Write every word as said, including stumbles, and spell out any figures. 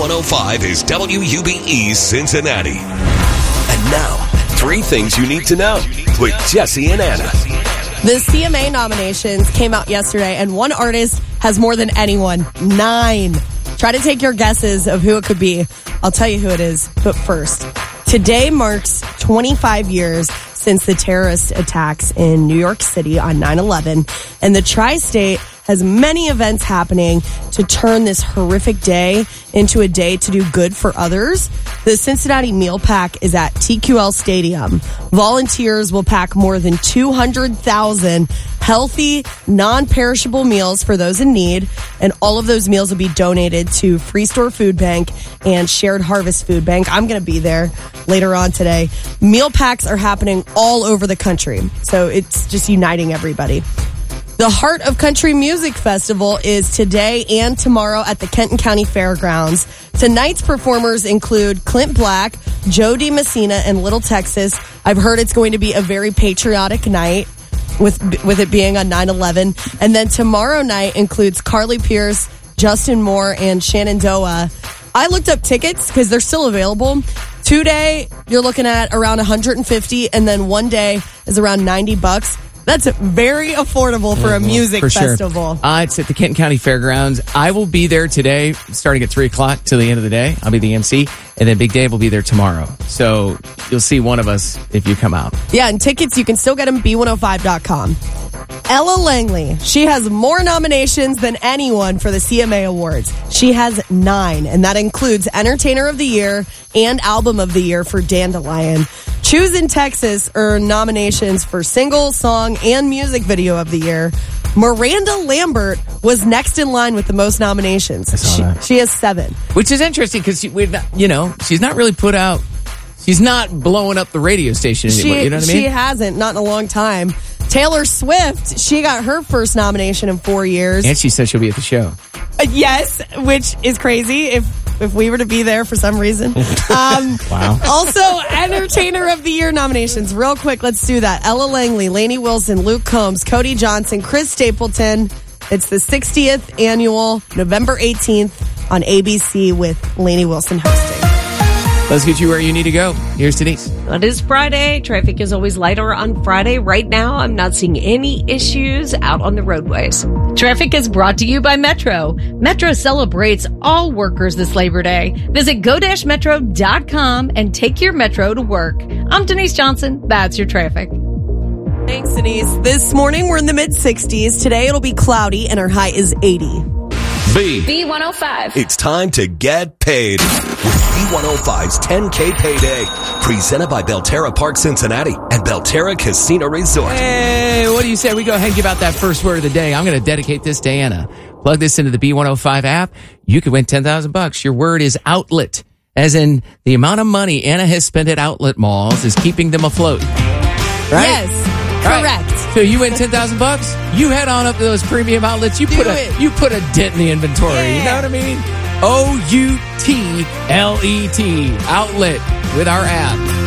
one oh five is W U B E Cincinnati. And now, three things you need to know with Jesse and Anna. The C M A nominations came out yesterday, and one artist has more than anyone. Nine. Try to take your guesses of who it could be. I'll tell you who it is. But first, today marks twenty-five years since the terrorist attacks in New York City on nine eleven, and the tri-state has many events happening to turn this horrific day into a day to do good for others. The Cincinnati Meal Pack is at T Q L Stadium. Volunteers will pack more than two hundred thousand healthy, non-perishable meals for those in need, and all of those meals will be donated to Free Store Food Bank and Shared Harvest Food Bank. I'm going to be there later on today. Meal packs are happening all over the country, so it's just uniting everybody. The Heart of Country Music Festival is today and tomorrow at the Kenton County Fairgrounds. Tonight's performers include Clint Black, Joe DiMessina, and Little Texas. I've heard it's going to be a very patriotic night with with it being on nine eleven. And then tomorrow night includes Carly Pierce, Justin Moore, and Shenandoah. I looked up tickets because they're still available. Two day, you're looking at around one hundred fifty, and then one day is around ninety bucks. That's very affordable for a music for festival. Sure. Uh, it's at the Kenton County Fairgrounds. I will be there today, starting at three o'clock till the end of the day. I'll be the M C, and then Big Dave will be there tomorrow. So you'll see one of us if you come out. Yeah, and tickets, you can still get them B one oh five dot com. Ella Langley, she has more nominations than anyone for the C M A Awards. She has nine, and that includes Entertainer of the Year and Album of the Year for Dandelion. Choose in Texas earned nominations for Single, Song, and Music Video of the Year. Miranda Lambert was next in line with the most nominations. She, she has seven. Which is interesting because, you know, she's not really put out, she's not blowing up the radio station anymore. She, you know what I mean? She hasn't, not in a long time. Taylor Swift, she got her first nomination in four years. And she said she'll be at the show. Uh, yes, which is crazy if if we were to be there for some reason. Um, wow. Also, Entertainer of the Year nominations. Real quick, let's do that. Ella Langley, Lainey Wilson, Luke Combs, Cody Johnson, Chris Stapleton. It's the sixtieth annual, November eighteenth on A B C with Lainey Wilson hosting. Let's get you where you need to go. Here's Denise. It is Friday. Traffic is always lighter on Friday. Right now, I'm not seeing any issues out on the roadways. Traffic is brought to you by Metro. Metro celebrates all workers this Labor Day. Visit go dash metro dot com and take your Metro to work. I'm Denise Johnson. That's your traffic. Thanks, Denise. This morning, we're in the mid sixties. Today, it'll be cloudy, and our high is eighty. B. B one oh five. It's time to get paid with B one oh five's ten K Payday. Presented by Belterra Park Cincinnati and Belterra Casino Resort. Hey, what do you say we go ahead and give out that first word of the day? I'm going to dedicate this to Anna. Plug this into the B one oh five app. You could win ten thousand bucks. Your word is outlet, as in the amount of money Anna has spent at outlet malls is keeping them afloat. Right? Yes, correct. Right. So you win ten thousand bucks. You head on up to those premium outlets. You Do put a it. you put a dent in the inventory. Yeah. You know what I mean? O U T L E T outlet with our app.